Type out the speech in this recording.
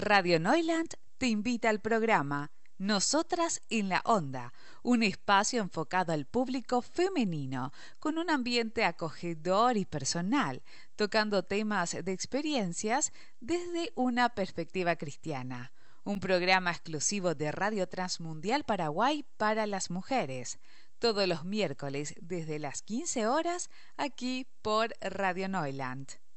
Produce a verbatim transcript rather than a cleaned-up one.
Radio Neuland te invita al programa Nosotras en la Onda, un espacio enfocado al público femenino, con un ambiente acogedor y personal, tocando temas de experiencias desde una perspectiva cristiana. Un programa exclusivo de Radio Transmundial Paraguay para las mujeres, todos los miércoles desde las quince horas, aquí por Radio Neuland.